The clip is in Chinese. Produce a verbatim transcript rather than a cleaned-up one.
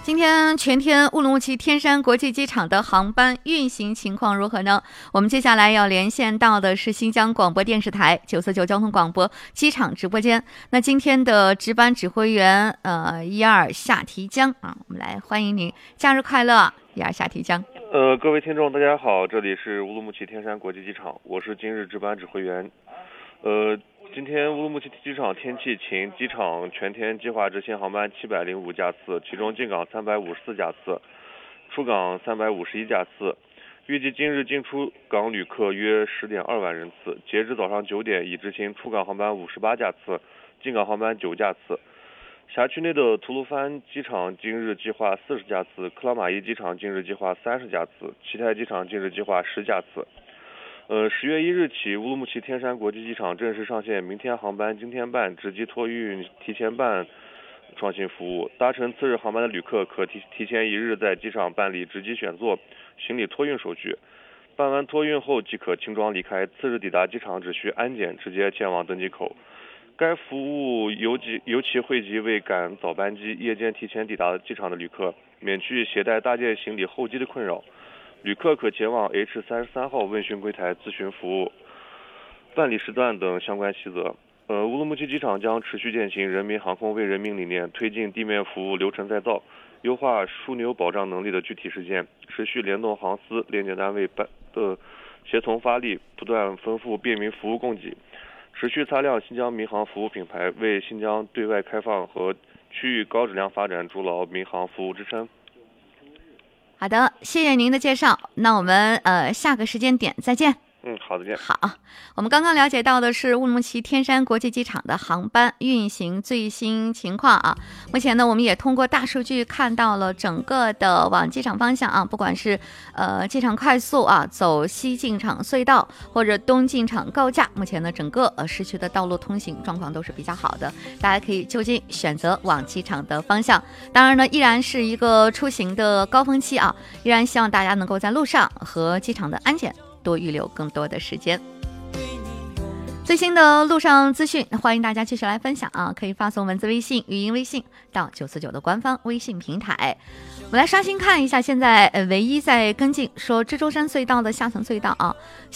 今天全天乌鲁木齐天山国际机场的航班运行情况如何呢？我们接下来要连线到的是新疆广播电视台九四九交通广播机场直播间。那今天的值班指挥员呃一二夏提江啊，我们来欢迎您，假日快乐，一二夏提江。 呃，各位听众大家好，这里是乌鲁木齐天山国际机场，我是今日值班指挥员。呃，今天乌鲁木齐机场天气晴，机场全天计划执行航班七百零五架次，其中进港三百五十四架次，出港三百五十一架次。预计今日进出港旅客约十点二万人次，截至早上九点已执行出港航班五十八架次，进港航班九架次。辖区内的吐鲁番机场今日计划四十架次，克拉玛依机场今日计划三十架次，奇泰机场今日计划十架次。呃，十月一日起，乌鲁木齐天山国际机场正式上线明天航班今天办直机托运提前办创新服务。搭乘次日航班的旅客可提提前一日在机场办理直机选座、行李托运手续，办完托运后即可轻装离开。次日抵达机场只需安检，直接前往登机口。该服务尤其尤其惠及为赶早班机、夜间提前抵达机场的旅客，免去携带大件行李候机的困扰。旅客可前往 H 三十三号问询柜台咨询服务、办理时段等相关细则。呃，乌鲁木齐机场将持续践行人民航空为人民理念，推进地面服务流程再造，优化枢纽保障能力的具体实践，持续联动航司、联检单位办的协同发力，不断丰富便民服务供给，持续擦亮新疆民航服务品牌，为新疆对外开放和区域高质量发展筑牢民航服务支撑。 好的，谢谢您的介绍。那我们呃下个时间点再见。 嗯，好的，见。 好，我们刚刚了解到的是乌鲁木齐天山国际机场的航班运行最新情况啊。目前呢，我们也通过大数据看到了整个的往机场方向啊，不管是呃机场快速啊，走西进场隧道或者东进场高架，目前呢整个呃市区的道路通行状况都是比较好的，大家可以就近选择往机场的方向。当然呢，依然是一个出行的高峰期啊，依然希望大家能够在路上和机场的安检多预留更多的时间。最新的路上资讯，欢迎大家继续来分享啊！可以发送文字微信、语音微信到九四九的官方微信平台。我们来刷新看一下，现在呃唯一在跟进说蜘蛛山隧道的下层隧道啊。